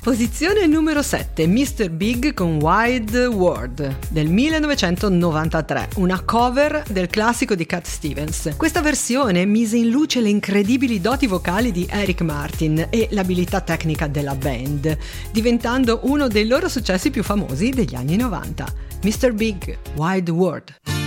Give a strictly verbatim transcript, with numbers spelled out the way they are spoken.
Posizione numero sette, mister Big con Wide World del millenovecentonovantatré, una cover del classico di Cat Stevens. Questa versione mise in luce le incredibili doti vocali di Eric Martin e l'abilità tecnica della band, diventando uno dei loro successi più famosi degli anni novanta. mister Big, Wide World.